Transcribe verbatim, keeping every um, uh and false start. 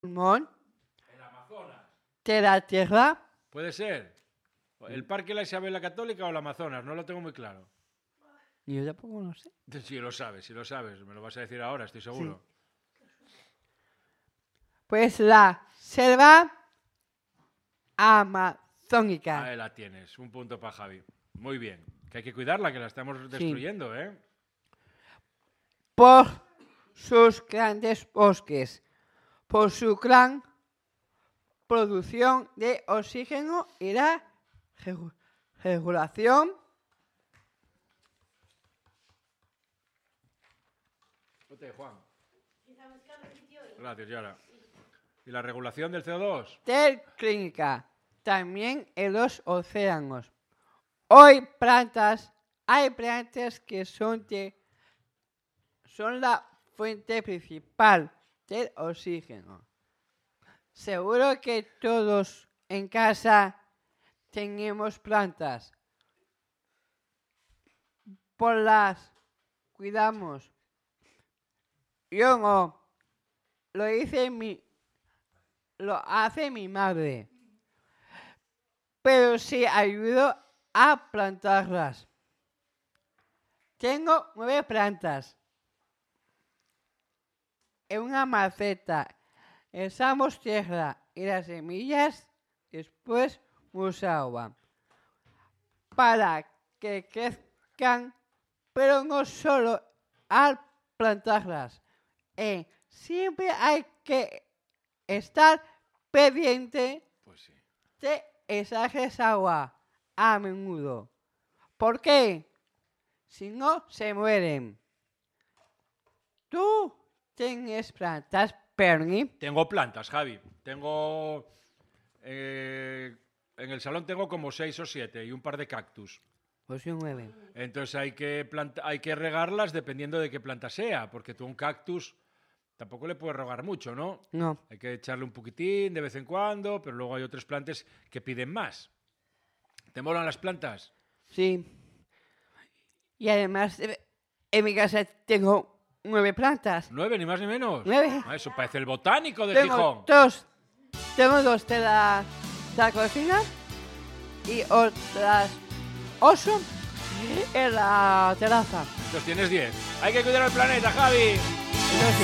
pulmón El Amazonas. de la Tierra. Puede ser. ¿El Parque La Isabel la Católica o el Amazonas? No lo tengo muy claro. Yo tampoco lo sé. Si lo sabes, si lo sabes. Me lo vas a decir ahora, estoy seguro. Sí. Pues la selva amazónica. Ahí la tienes. Un punto para Javi. Muy bien. Que hay que cuidarla, que la estamos destruyendo, sí. ¿eh? Por sus grandes bosques, por su gran producción de oxígeno y la regu- regulación Ote, Juan. Gracias, Yara. ¿Y la regulación del C O dos? del clínica, también en los océanos. Hoy plantas, hay plantas que son, de, son la fuente principal del oxígeno. Seguro que todos en casa tenemos plantas. Por las cuidamos. Yo no. Lo hice mi, lo hace mi madre. Pero sí ayudo a plantarlas. Tengo nueve plantas. En una maceta. Echamos tierra y las semillas, después mucha agua. Para que crezcan, pero no solo al plantarlas. Eh, siempre hay que estar pendiente Pues sí. de echarles agua a menudo. ¿Por qué? Si no, se mueren. ¿Tú tienes plantas, Perni? Tengo plantas, Javi. Tengo... Eh, en el salón tengo como seis o siete y un par de cactus. Pues yo nueve. Entonces hay que, planta, hay que regarlas dependiendo de qué planta sea, porque tú un cactus tampoco le puedes regar mucho, ¿no? No. Hay que echarle un poquitín de vez en cuando, pero luego hay otras plantas que piden más. ¿Te molan las plantas? Sí. Y además, en mi casa tengo nueve plantas. ¿Nueve, ni más ni menos? Nueve. Ah, eso parece el botánico de Tengo Gijón. dos. Tengo dos de la, de la cocina y otras ocho en la terraza. Entonces tienes diez. Hay que cuidar el planeta, Javi. Entonces,